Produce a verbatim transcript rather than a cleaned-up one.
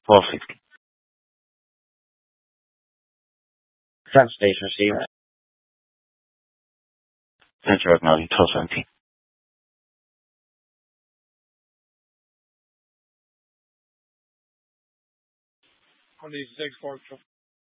Perfect. Translation received. Network now, twelve seventeen. On the six four